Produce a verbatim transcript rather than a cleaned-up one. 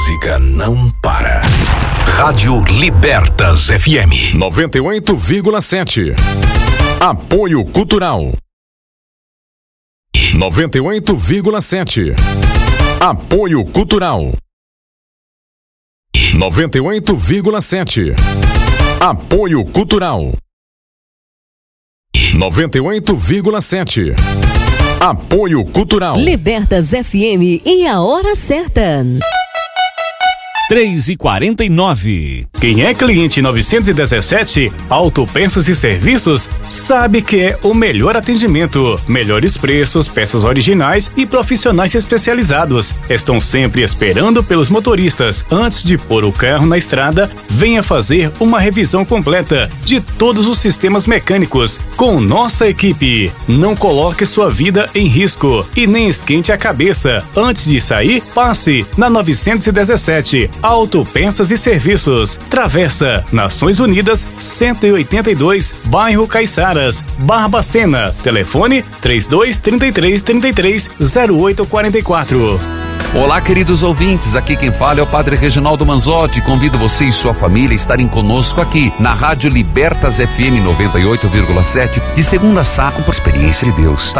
música não para. Rádio Libertas F M noventa e oito vírgula sete. Apoio Cultural. noventa e oito vírgula sete. Apoio Cultural. noventa e oito vírgula sete. Apoio Cultural. noventa e oito vírgula sete. Apoio Cultural. Libertas F M e a hora certa. três e quarenta e nove. Quem é cliente novecentos e dezessete, Autopeças e Serviços, sabe que é o melhor atendimento, melhores preços, peças originais e profissionais especializados. Estão sempre esperando pelos motoristas. Antes de pôr o carro na estrada, venha fazer uma revisão completa de todos os sistemas mecânicos com nossa equipe. Não coloque sua vida em risco e nem esquente a cabeça. Antes de sair, passe na novecentos e dezessete. Autopeças e Serviços, Travessa Nações Unidas cento e oitenta e dois, bairro Caiçaras, Barbacena. Telefone três dois três três três três zero oito quatro quatro. Olá, queridos ouvintes, aqui quem fala é o Padre Reginaldo Manzotti. Convido você e sua família a estarem conosco aqui na Rádio Libertas F M noventa e oito vírgula sete, de segunda a sábado, por experiência de Deus.